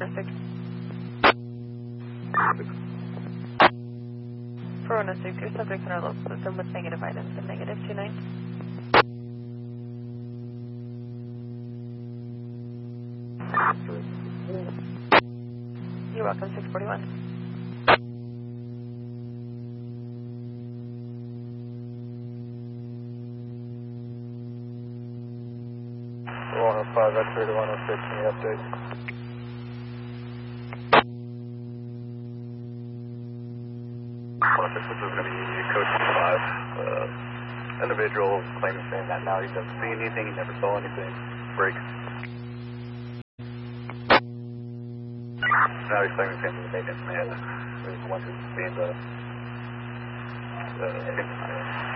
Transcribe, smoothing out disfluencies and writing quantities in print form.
6. 4106, your subject in our local system with negative items and negative 29. You're welcome, 641. X-ray to 106, any update? This is going to be Code 5. Individual claiming saying that now he doesn't see anything, he never saw anything. Break. Now he's claiming saying the maintenance man is the one who's seeing the